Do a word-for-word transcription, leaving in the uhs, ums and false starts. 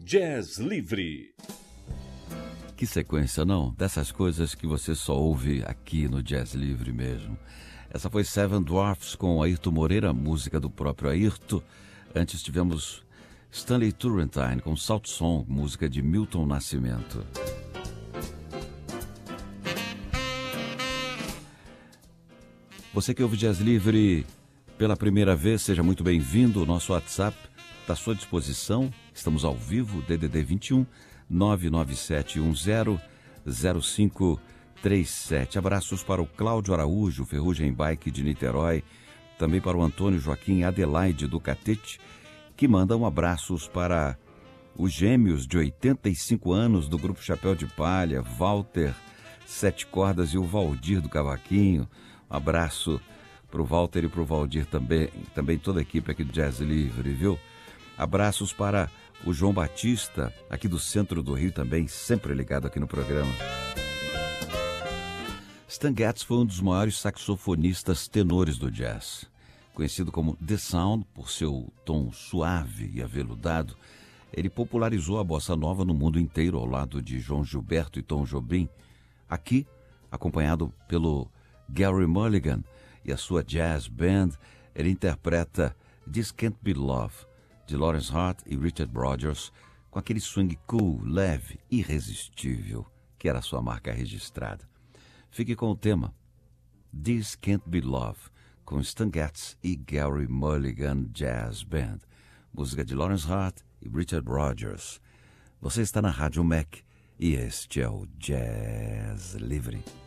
Jazz Livre. Que sequência, não? Dessas coisas que você só ouve aqui no Jazz Livre mesmo. Essa foi Seven Dwarfs com Airto Moreira, música do próprio Airto. Antes tivemos Stanley Turrentine com Salt Song, música de Milton Nascimento. Você que ouve Jazz Livre pela primeira vez, seja muito bem-vindo. O nosso WhatsApp está à sua disposição. Estamos ao vivo, D D D vinte e um, nove nove sete um zero, zero cinco três sete. Abraços para o Cláudio Araújo, Ferrugem Bike de Niterói. Também para o Antônio Joaquim Adelaide do Catete, que mandam abraços para os gêmeos de oitenta e cinco anos do Grupo Chapéu de Palha, Walter Sete Cordas e o Valdir do Cavaquinho. Um abraço para o Walter e para o Valdir também, também toda a equipe aqui do Jazz Livre, viu? Abraços para o João Batista, aqui do centro do Rio também, sempre ligado aqui no programa. Stan Getz foi um dos maiores saxofonistas tenores do jazz. Conhecido como The Sound por seu tom suave e aveludado, ele popularizou a bossa nova no mundo inteiro ao lado de João Gilberto e Tom Jobim. Aqui, acompanhado pelo Gary Mulligan e a sua jazz band, ele interpreta This Can't Be Love, de Lawrence Hart e Richard Rodgers, com aquele swing cool, leve, irresistível, que era a sua marca registrada. Fique com o tema This Can't Be Love, com Stan Getz e Gary Mulligan Jazz Band, música de Lawrence Hart e Richard Rodgers. Você está na Rádio Mac e este é o Jazz Livre.